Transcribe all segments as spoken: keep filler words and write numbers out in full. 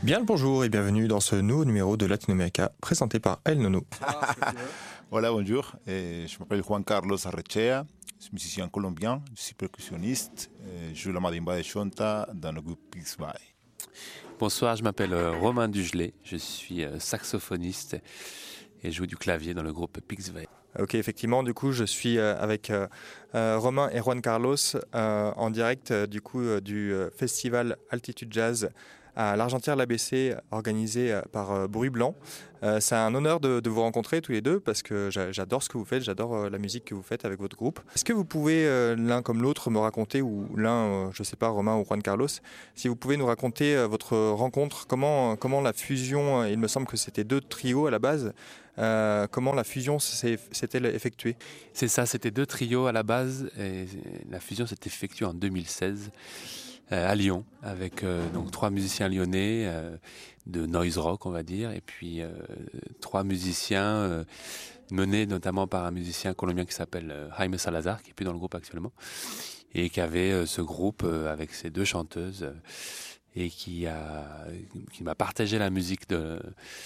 Bien le bonjour et bienvenue dans ce nouveau numéro de Latinoamérica présenté par El Nono. Hola, bonjour. Eh, je m'appelle Juan Carlos Arrechea, je suis musicien colombien, je suis percussionniste, et je joue la marimba de chonta dans le groupe Pixby. Bonsoir, je m'appelle euh, Romain Dugelet, je suis euh, saxophoniste et je joue du clavier dans le groupe Pixby. Ok, effectivement, du coup, je suis euh, avec euh, euh, Romain et Juan Carlos euh, en direct euh, du coup euh, du euh, festival Altitude Jazz à l'Argentière-l'A B C organisé euh, par euh, Bruit Blanc. Euh, c'est un honneur de, de vous rencontrer tous les deux parce que j'a- j'adore ce que vous faites, j'adore euh, la musique que vous faites avec votre groupe. Est-ce que vous pouvez euh, l'un comme l'autre me raconter, ou l'un, euh, je sais pas, Romain ou Juan Carlos, si vous pouvez nous raconter euh, votre rencontre, comment, comment la fusion, euh, il me semble que c'était deux trios à la base, euh, comment la fusion s'est- s'est-elle effectuée? C'est ça, c'était deux trios à la base et la fusion s'est effectuée en deux mille seize euh, à Lyon avec euh, donc trois musiciens lyonnais euh, de noise rock on va dire et puis euh, trois musiciens euh, menés notamment par un musicien colombien qui s'appelle euh, Jaime Salazar qui est plus dans le groupe actuellement et qui avait euh, ce groupe euh, avec ses deux chanteuses euh, et qui a qui m'a partagé la musique de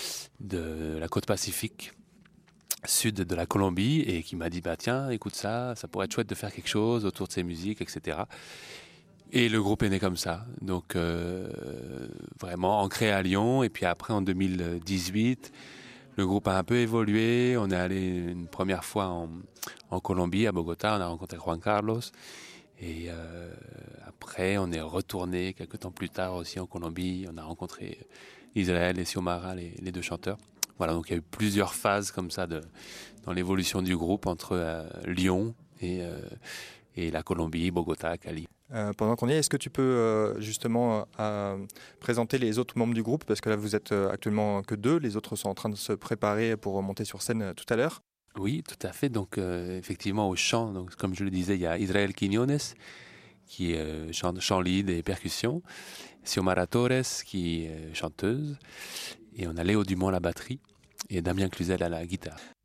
de la côte Pacifique sud de la Colombie et qui m'a dit bah tiens écoute ça ça pourrait être chouette de faire quelque chose autour de ces musiques etc et le groupe est né comme ça donc euh, vraiment ancré à Lyon et puis après en deux mille dix-huit le groupe a un peu évolué on est allé une première fois en, en Colombie à Bogota on a rencontré Juan Carlos et euh, après on est retourné quelques temps plus tard aussi en Colombie on a rencontré Israël et Xiomara les, les deux chanteurs. Voilà, donc il y a eu plusieurs phases comme ça de, dans l'évolution du groupe entre euh, Lyon et, euh, et la Colombie, Bogota, Cali. Euh, pendant qu'on y est, est-ce que tu peux euh, justement euh, présenter les autres membres du groupe? Parce que là, vous êtes euh, actuellement que deux, les autres sont en train de se préparer pour monter sur scène euh, tout à l'heure. Oui, tout à fait. Donc euh, effectivement au chant, donc, comme je le disais, il y a Israël Quiñones qui est euh, chant, chant lead et percussion, Xiomara Torres qui est euh, chanteuse, et on a Léo Dumont à la batterie et Damien Cluzel à la guitare.